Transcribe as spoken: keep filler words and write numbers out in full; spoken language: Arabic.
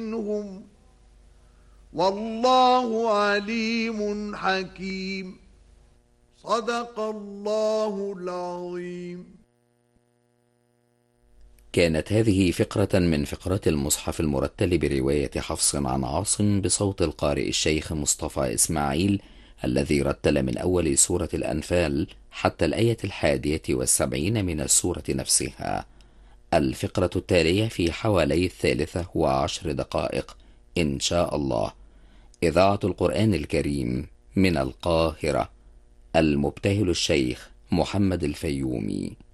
منهم والله عليم حكيم. صدق الله العظيم. كانت هذه فقرة من فقرات المصحف المرتل برواية حفص عن عاصم بصوت القارئ الشيخ مصطفى إسماعيل، الذي رتل من أول سورة الأنفال حتى الآية الحادية والسبعين من السورة نفسها. الفقرة التالية في حوالي الثالثة وعشر دقائق إن شاء الله. إذاعة القرآن الكريم من القاهرة. المبتهل الشيخ محمد الفيومي.